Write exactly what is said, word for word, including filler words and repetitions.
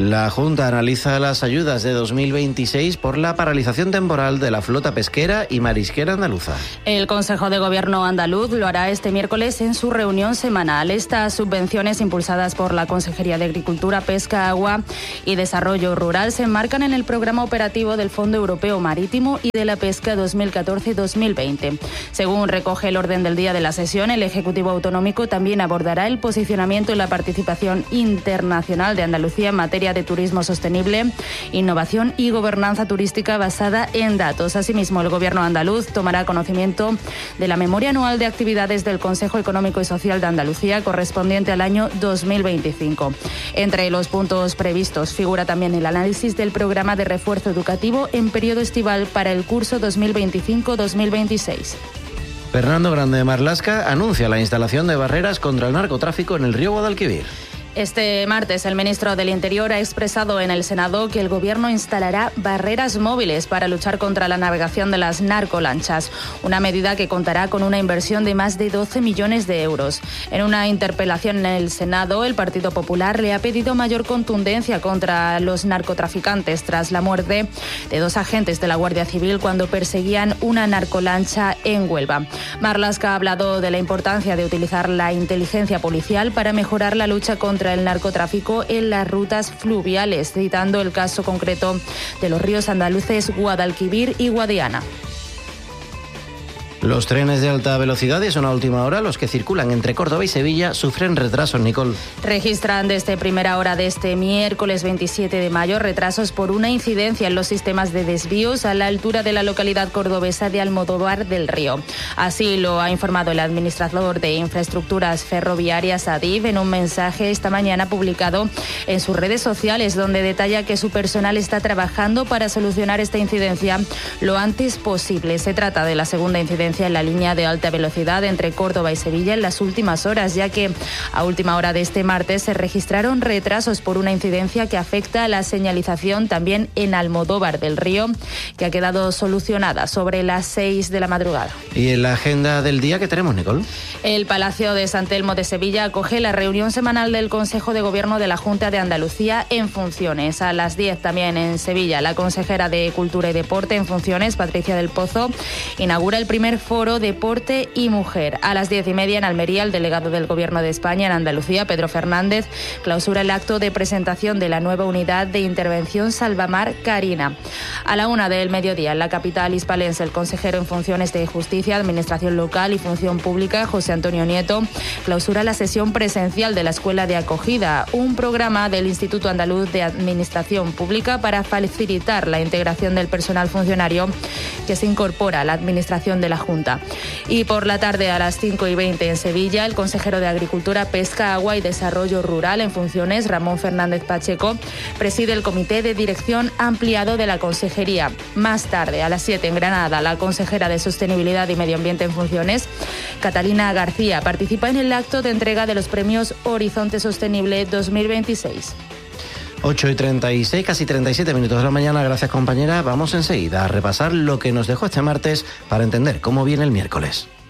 La Junta analiza las ayudas de dos mil veintiséis por la paralización temporal de la flota pesquera y marisquera andaluza. El Consejo de Gobierno andaluz lo hará este miércoles en su reunión semanal. Estas subvenciones impulsadas por la Consejería de Agricultura, Pesca, Agua y Desarrollo Rural se enmarcan en el programa operativo del Fondo Europeo Marítimo y de la Pesca dos mil catorce dos mil veinte. Según recoge el orden del día de la sesión, el Ejecutivo Autonómico también abordará el posicionamiento y la participación internacional de Andalucía en materia de turismo sostenible, innovación y gobernanza turística basada en datos. Asimismo, el Gobierno andaluz tomará conocimiento de la memoria anual de actividades del Consejo Económico y Social de Andalucía correspondiente al año dos mil veinticinco. Entre los puntos previstos figura también el análisis del programa de refuerzo educativo en periodo estival para el curso dos mil veinticinco dos mil veintiséis. Fernando Grande de Marlaska anuncia la instalación de barreras contra el narcotráfico en el río Guadalquivir. Este martes, el ministro del Interior ha expresado en el Senado que el Gobierno instalará barreras móviles para luchar contra la navegación de las narcolanchas, una medida que contará con una inversión de más de doce millones de euros. En una interpelación en el Senado, el Partido Popular le ha pedido mayor contundencia contra los narcotraficantes tras la muerte de dos agentes de la Guardia Civil cuando perseguían una narcolancha en Huelva. Marlaska ha hablado de la importancia de utilizar la inteligencia policial para mejorar la lucha contra el narcotráfico en las rutas fluviales, citando el caso concreto de los ríos andaluces Guadalquivir y Guadiana. Los trenes de alta velocidad y son a última hora los que circulan entre Córdoba y Sevilla sufren retrasos, Nicole. Registran desde primera hora de este miércoles veintisiete de mayo retrasos por una incidencia en los sistemas de desvíos a la altura de la localidad cordobesa de Almodóvar del Río. Así lo ha informado el administrador de Infraestructuras Ferroviarias, Adif, en un mensaje esta mañana publicado en sus redes sociales, donde detalla que su personal está trabajando para solucionar esta incidencia lo antes posible. Se trata de la segunda incidencia en la línea de alta velocidad entre Córdoba y Sevilla en las últimas horas, ya que a última hora de este martes se registraron retrasos por una incidencia que afecta a la señalización también en Almodóvar del Río, que ha quedado solucionada sobre las seis de la madrugada. ¿Y en la agenda del día qué tenemos, Nicole? El Palacio de San Telmo de Sevilla acoge la reunión semanal del Consejo de Gobierno de la Junta de Andalucía en funciones. A las diez también en Sevilla, la consejera de Cultura y Deporte en funciones, Patricia del Pozo, inaugura el primer foro Deporte y Mujer. A las diez y media en Almería, el delegado del Gobierno de España en Andalucía, Pedro Fernández, clausura el acto de presentación de la nueva unidad de intervención Salvamar Carina. A la una del mediodía, en la capital hispalense, el consejero en funciones de Justicia, Administración Local y Función Pública, José Antonio Nieto, clausura la sesión presencial de la Escuela de Acogida, un programa del Instituto Andaluz de Administración Pública para facilitar la integración del personal funcionario que se incorpora a la Administración de la Junta. Y por la tarde a las cinco y veinte en Sevilla, el consejero de Agricultura, Pesca, Agua y Desarrollo Rural en funciones, Ramón Fernández Pacheco, preside el Comité de Dirección Ampliado de la Consejería. Más tarde, a las siete en Granada, la consejera de Sostenibilidad y Medio Ambiente en funciones, Catalina García, participa en el acto de entrega de los premios Horizonte Sostenible dos mil veintiséis. ocho y treinta y seis, casi treinta y siete minutos de la mañana. Gracias, compañera. Vamos enseguida a repasar lo que nos dejó este martes para entender cómo viene el miércoles.